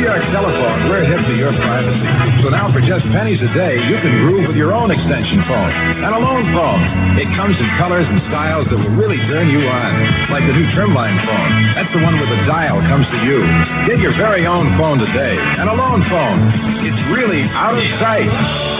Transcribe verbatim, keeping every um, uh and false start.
York Telephone, we're hip to your privacy. So now for just pennies a day, you can groove with your own extension phone. And a Alone phone. It comes in colors and styles that will really turn you on. Like the new Trimline phone. That's the one where the dial comes to you. Get your very own phone today. An Alone phone. It's really out of sight.